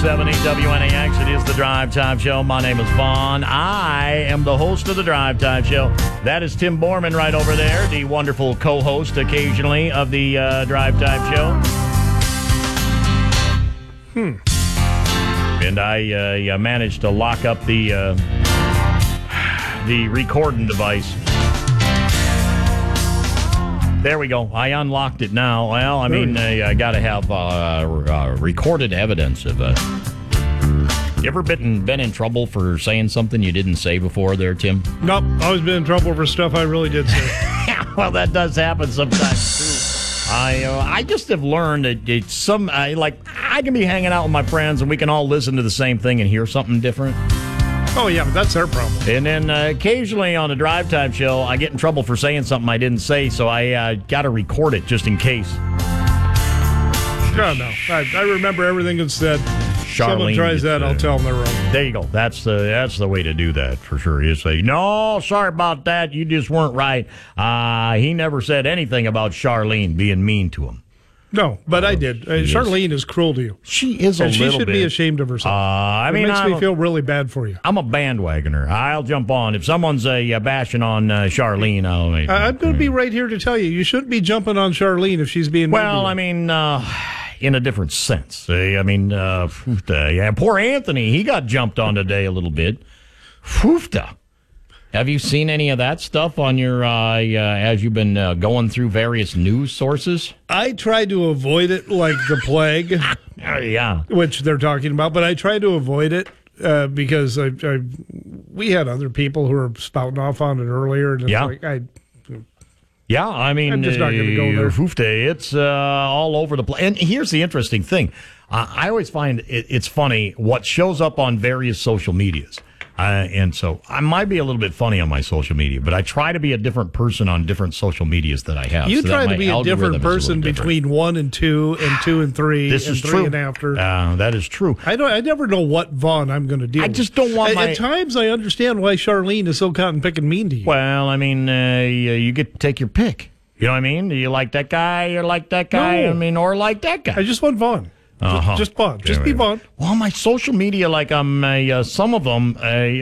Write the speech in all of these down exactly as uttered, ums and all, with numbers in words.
seventy W N A X. It is the Drive Time Show. My name is Vaughn. I am the host of the Drive Time Show. That is Tim Borman right over there, the wonderful co-host occasionally of the uh, Drive Time Show. Hmm. And I uh, managed to lock up the uh, the recording device. There we go. I unlocked it now. Well, I mean, uh, I got to have uh, uh, recorded evidence of. Uh, you ever been been in trouble for saying something you didn't say before, there, Tim? Nope. Always been in trouble for stuff I really did say. Yeah, well, that does happen sometimes too. I uh, I just have learned that it's some I, like I can be hanging out with my friends and we can all listen to the same thing and hear something different. Oh, yeah, but that's their problem. And then uh, occasionally on the Drive Time Show, I get in trouble for saying something I didn't say, so I uh, got to record it just in case. No, no. I, I remember everything that's said. Charlene, someone tries that, uh, I'll tell them they're wrong. There you go. That's the that's the way to do that for sure. You say, no, sorry about that. You just weren't right. Uh, he never said anything about Charlene being mean to him. No, but I did. Uh, Charlene is cruel to you. She is a and little bit. She should be ashamed of herself. Uh, I it mean, makes I'm me feel really bad for you. I'm a bandwagoner. I'll jump on. If someone's uh, bashing on uh, Charlene, I'll... Uh, I'm going to be right here to tell you, you shouldn't be jumping on Charlene if she's being... Well, I mean, uh, in a different sense. I mean, uh, yeah, poor Anthony, he got jumped on today a little bit. Foofta. Have you seen any of that stuff on your, uh, uh, as you've been uh, going through various news sources? I try to avoid it like the plague. uh, yeah. Which they're talking about, but I try to avoid it uh, because I, I, we had other people who were spouting off on it earlier. And it's yeah. like, I, yeah, I mean, I'm just not going to go there. Foofta, it's uh, all over the place. And here's the interesting thing. Uh, I always find it, it's funny what shows up on various social medias. Uh, and so I might be a little bit funny on my social media, but I try to be a different person on different social medias that I have. You so try to be a different person a between one and two and two and three this and is three true. and after. Uh, that is true. I don't. I never know what Vaughn I'm going to deal I with. just don't want at, my... At times I understand why Charlene is so cotton picking mean to you. Well, I mean, uh, you, you get to take your pick. You know what I mean? Do you like that guy or like that guy? No. I mean, or like that guy? I just want Vaughn. Uh-huh. Just, just Vaughn. Just be Vaughn. Well, my social media, like um, a, uh, some of them, a,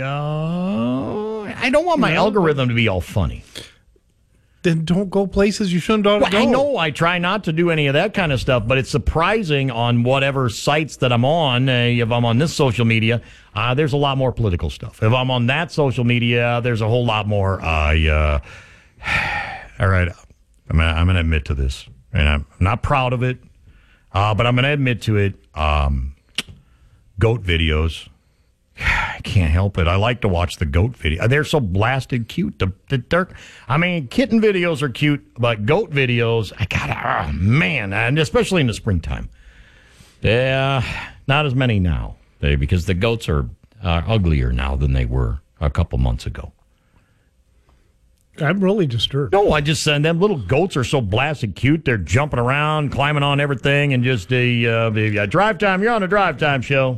uh, I don't want my no. algorithm to be all funny. Then don't go places you shouldn't ought to well, go. I know I try not to do any of that kind of stuff, but it's surprising on whatever sites that I'm on. Uh, if I'm on this social media, uh, there's a lot more political stuff. If I'm on that social media, there's a whole lot more. Uh, uh, all right, I'm gonna, I'm going to admit to this, and I'm not proud of it. Uh, but I'm going to admit to it, um, goat videos. I can't help it. I like to watch the goat video. They're so blasted cute. The, the dirt. I mean, kitten videos are cute, but goat videos, I gotta, oh, man, and especially in the springtime. Yeah, not as many now, they, because the goats are uh, uglier now than they were a couple months ago. I'm really disturbed. No, I just said them little goats are so blasted cute. They're jumping around, climbing on everything, and just the, uh, the uh, drive time. You're on a drive time show.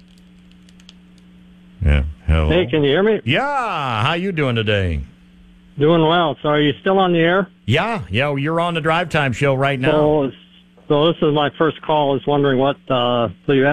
Yeah. Hello. Hey, can you hear me? Yeah. How you doing today? Doing well. So are you still on the air? Yeah. Yeah. You're on the drive time show right now. So, so this is my first call. I was wondering what, uh, so you